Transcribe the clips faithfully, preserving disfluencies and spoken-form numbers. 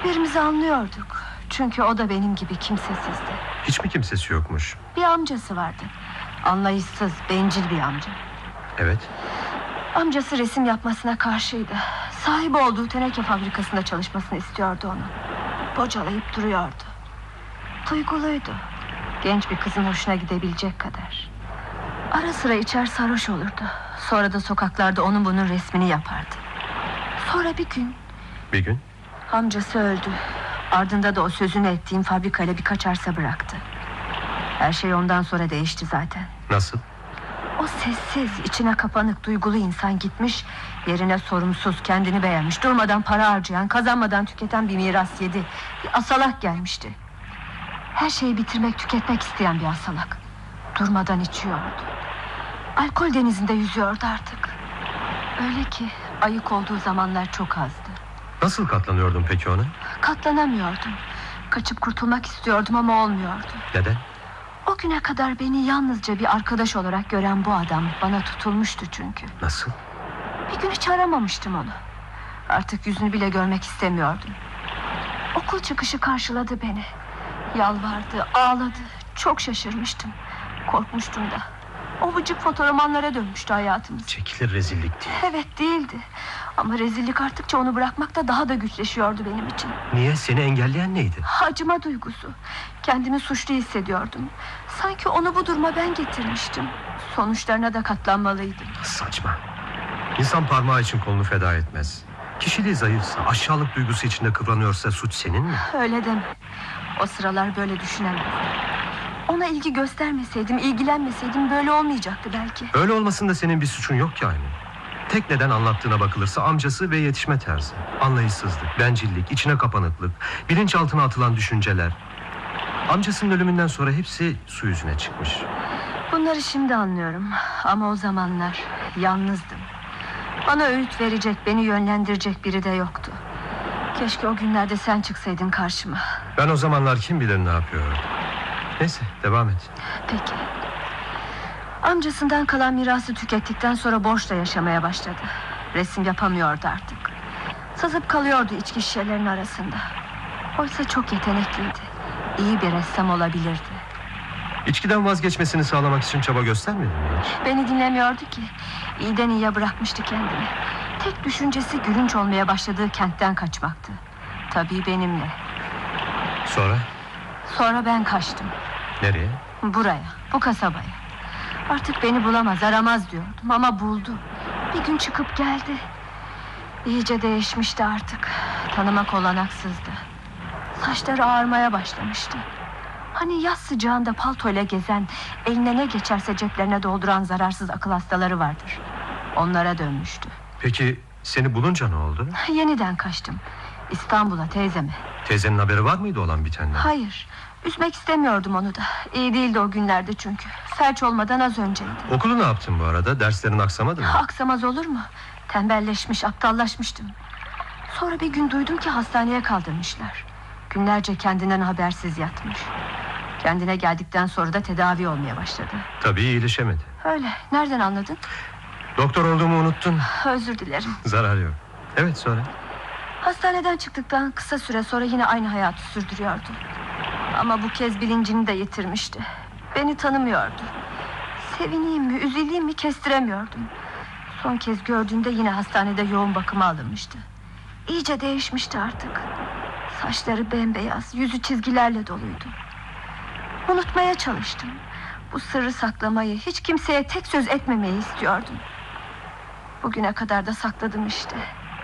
Birbirimizi anlıyorduk. Çünkü o da benim gibi kimsesizdi. Hiç mi kimsesi yokmuş? Bir amcası vardı. Anlayışsız, bencil bir amca. Evet. Amcası resim yapmasına karşıydı. Sahibi olduğu teneke fabrikasında çalışmasını istiyordu onu. Bocalayıp duruyordu. Duyguluydu. Genç bir kızın hoşuna gidebilecek kadar. Ara sıra içer sarhoş olurdu. Sonra da sokaklarda onun bunun resmini yapardı. Sonra bir gün... Bir gün? Amcası öldü. Ardında da o sözünü ettiğim fabrikayla birkaç arsa bıraktı. Her şey ondan sonra değişti zaten. Nasıl? O sessiz, içine kapanık, duygulu insan gitmiş, yerine sorumsuz, kendini beğenmiş, durmadan para harcayan, kazanmadan tüketen bir miras yedi. Bir asalak gelmişti. Her şeyi bitirmek, tüketmek isteyen bir asalak. Durmadan içiyordu. Alkol denizinde yüzüyordu artık. Öyle ki ayık olduğu zamanlar çok azdı. Nasıl katlanıyordun peki ona? Katlanamıyordum. Kaçıp kurtulmak istiyordum ama olmuyordu. Neden? O güne kadar beni yalnızca bir arkadaş olarak gören bu adam bana tutulmuştu çünkü. Nasıl? Bir gün hiç aramamıştım onu. Artık yüzünü bile görmek istemiyordum. Okul çıkışı karşıladı beni. Yalvardı, ağladı. Çok şaşırmıştım. Korkmuştum da. O vıcık fotoğramanlara dönmüştü hayatımız. Çekilir rezillik değil. Evet, değildi. Ama rezillik arttıkça onu bırakmakta daha da güçleşiyordu benim için. Niye? Seni engelleyen neydi? Acıma duygusu. Kendimi suçlu hissediyordum. Sanki onu bu duruma ben getirmiştim. Sonuçlarına da katlanmalıydım. Saçma. İnsan parmağı için kolunu feda etmez. Kişiliği zayıfsa, aşağılık duygusu içinde kıvranıyorsa suç senin mi? Öyle deme. O sıralar böyle düşünemezdim. Ona ilgi göstermeseydim, ilgilenmeseydim böyle olmayacaktı belki. Öyle olmasında senin bir suçun yok ki aynı. Tek neden anlattığına bakılırsa amcası ve yetişme tarzı. Anlayışsızlık, bencillik, içine kapanıklık, bilinçaltına atılan düşünceler. Amcasının ölümünden sonra hepsi su yüzüne çıkmış. Bunları şimdi anlıyorum. Ama o zamanlar yalnızdım. Bana öğüt verecek, beni yönlendirecek biri de yoktu. Keşke o günlerde sen çıksaydın karşıma. Ben o zamanlar kim bilir ne yapıyordum. Neyse, devam et. Peki. Amcasından kalan mirası tükettikten sonra borçla yaşamaya başladı. Resim yapamıyordu artık. Sızıp kalıyordu içki şişelerinin arasında. Oysa çok yetenekliydi. İyi bir ressam olabilirdi. İçkiden vazgeçmesini sağlamak için çaba göstermedin mi hiç? Beni dinlemiyordu ki. İyiden iyiye bırakmıştı kendini. Tek düşüncesi gülünç olmaya başladığı kentten kaçmaktı. Tabii benimle. Sonra? Sonra ben kaçtım. Nereye? Buraya, bu kasabaya. Artık beni bulamaz, aramaz diyordum ama buldu. Bir gün çıkıp geldi. İyice değişmişti artık. Tanımak olanaksızdı. Saçları ağarmaya başlamıştı. Hani yaz sıcağında paltoyla gezen, eline ne geçerse ceplerine dolduran zararsız akıl hastaları vardır. Onlara dönmüştü. Peki seni bulunca ne oldu? Yeniden kaçtım. İstanbul'a, teyzeme. Teyzenin haberi var mıydı olan bitenden? Hayır, üzmek istemiyordum onu da. İyi değildi o günlerde çünkü. Felç olmadan az önceydi. Okulu ne yaptın bu arada? Derslerin aksamadı mı? Aksamaz olur mu? Tembelleşmiş, aptallaşmıştım. Sonra bir gün duydum ki hastaneye kaldırmışlar. Günlerce kendinden habersiz yatmış. Kendine geldikten sonra da tedavi olmaya başladı. Tabii iyileşemedi. Öyle, nereden anladın? Doktor olduğumu unuttun. Özür dilerim. Zarar yok. Evet, sonra? Hastaneden çıktıktan kısa süre sonra yine aynı hayatı sürdürüyordu. Ama bu kez bilincini de yitirmişti. Beni tanımıyordu. Sevineyim mi, üzüleyim mi kestiremiyordum. Son kez gördüğümde yine hastanede yoğun bakıma alınmıştı. İyice değişmişti artık. Saçları bembeyaz, yüzü çizgilerle doluydu. Unutmaya çalıştım. Bu sırrı saklamayı, hiç kimseye tek söz etmemeyi istiyordum. Bugüne kadar da sakladım işte.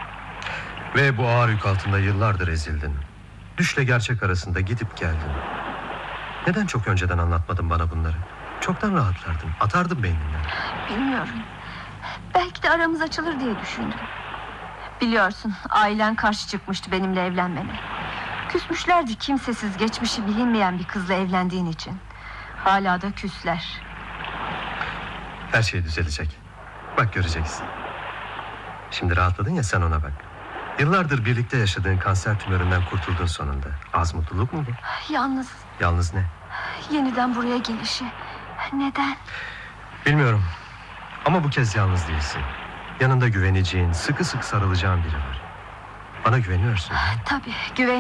Ve bu ağır yük altında yıllardır ezildin. Düşle gerçek arasında gidip geldin. Neden çok önceden anlatmadın bana bunları? Çoktan rahatlardın, atardın beyninden. Bilmiyorum. Belki de aramız açılır diye düşündüm. Biliyorsun, ailen karşı çıkmıştı benimle evlenmene. Küsmüşlerdi kimsesiz, geçmişi bilinmeyen bir kızla evlendiğin için. Hala da küsler. Her şey düzelecek. Bak, göreceksin. Şimdi rahatladın ya, sen ona bak. Yıllardır birlikte yaşadığın kanser tümöründen kurtuldun sonunda. Az mutluluk mu bu? Yalnız. Yalnız ne? Yeniden buraya gelişi. Neden? Bilmiyorum. Ama bu kez yalnız değilsin. Yanında güveneceğin, sıkı sıkı sarılacağın biri var. Bana güveniyorsun. Tabii güven.